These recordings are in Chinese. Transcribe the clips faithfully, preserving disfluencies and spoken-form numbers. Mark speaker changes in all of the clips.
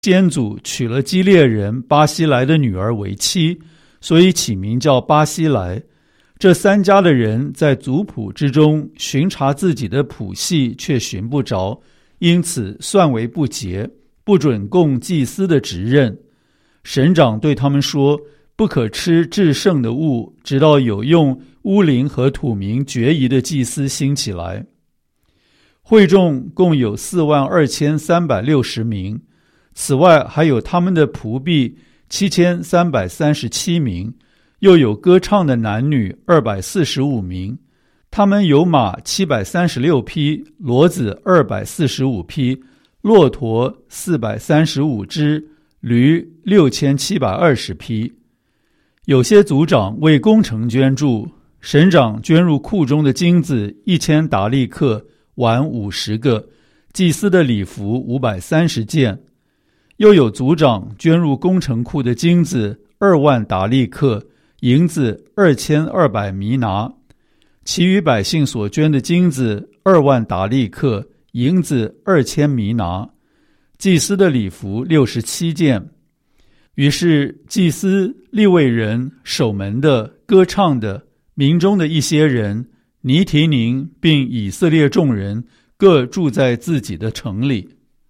Speaker 1: 先祖娶了基列人巴西莱的女儿为妻，所以起名叫巴西莱。这三家的人在族谱之中寻查自己的谱系，却寻不着，因此算为不洁，不准供祭司的职任。省长对他们说，不可吃至圣的物，直到有用乌灵和土民决疑的祭司兴起来。会众共有四万二千三百六十名，此外还有他们的仆婢七千三百三十七名，又有歌唱的男女二百四十五名。他们有马七百三十六匹，骡子二百四十五匹，骆驼四百三十五只，驴六千七百二十匹。有些族长为工程捐助，省长捐入库中的金子一千达利克，碗五十个，祭司的礼服五百三十件。又有族长捐入工程库的金子二万达利克，银子二千二百弥拿。其余百姓所捐的金子二万达利克，银子二千弥拿。祭司的礼服六十七件。于是祭司、利未人、守门的、歌唱的、民中的一些人，尼提宁并以色列众人各住在自己的城里。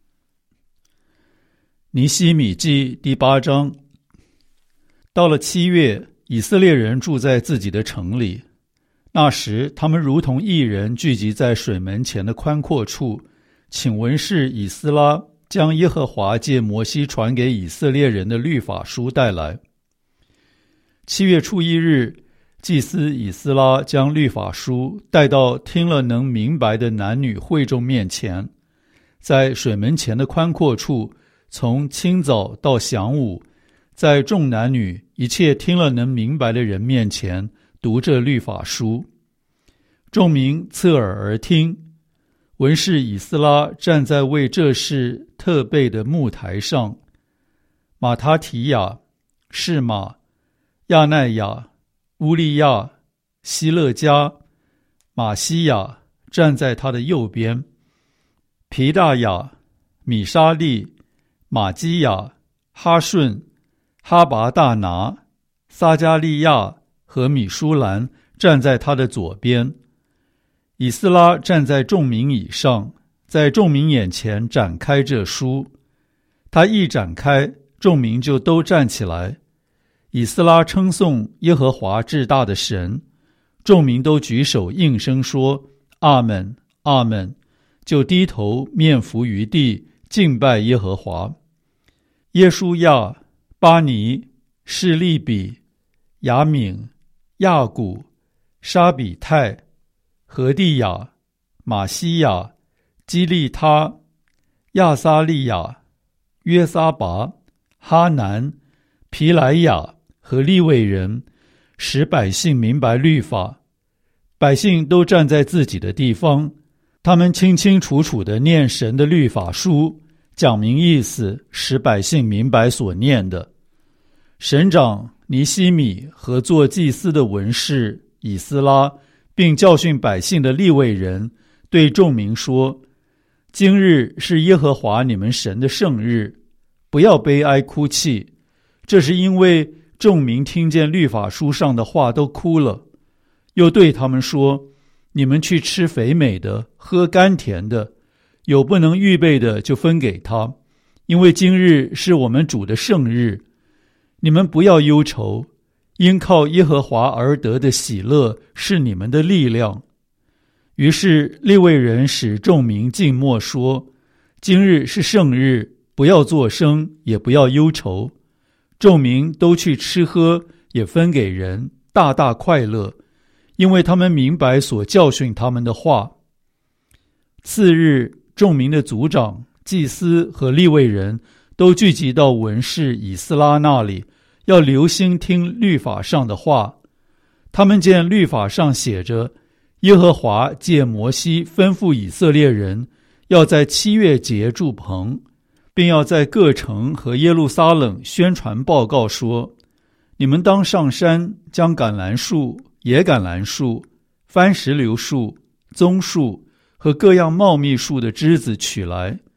Speaker 1: 尼希米记第八章。到了七月，以色列人住在自己的城里。那时他们如同一人聚集在水门前的宽阔处，请文士以斯拉将耶和华借摩西传给以色列人的律法书带来。七月初一日，祭司以斯拉将律法书带到听了能明白的男女会众面前，在水门前的宽阔处，从清早到晌午，在众男女一切听了能明白的人面前读这律法书。众民侧耳而听。文士以斯拉站在为这事特备的木台上，马他提亚、士马、亚奈亚、乌利亚、希勒加、马西亚站在他的右边，皮大雅、米沙利、马基亚、哈顺、哈拔大拿、撒加利亚和米舒兰站在他的左边。以斯拉站在众民以上，在众民眼前展开这书。他一展开，众民就都站起来。以斯拉称颂耶和华至大的神，众民都举手应声说阿们，阿们，就低头面伏于地，敬拜耶和华。耶书亚、巴尼、示利比、雅敏、亚古、沙比泰、何地亚、马西亚、基利他、亚撒利亚、约撒拔、哈南、皮莱亚和利未人，使百姓明白律法。百姓都站在自己的地方，他们清清楚楚地念神的律法书，讲明意思，使百姓明白所念的。省长尼希米和做祭司的文士以斯拉，并教训百姓的利未人，对众民说：今日是耶和华你们神的圣日，不要悲哀哭泣。这是因为众民听见律法书上的话都哭了。又对他们说：你们去吃肥美的，喝甘甜的，有不能预备的就分给他，因为今日是我们主的圣日。你们不要忧愁，因靠耶和华而得的喜乐是你们的力量。于是利未人使众民静默说：今日是圣日，不要作声，也不要忧愁。众民都去吃喝，也分给人，大大快乐，因为他们明白所教训他们的话。次日，众民的族长、祭司和利未人都聚集到文士以斯拉那里，要留心听律法上的话。他们见律法上写着，耶和华借摩西吩咐以色列人要在七月节筑棚，并要在各城和耶路撒冷宣传报告说：你们当上山，将橄榄树、野橄榄树、番石榴树、棕树和各样茂密树的枝子取来，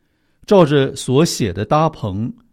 Speaker 1: 照着所写的搭棚，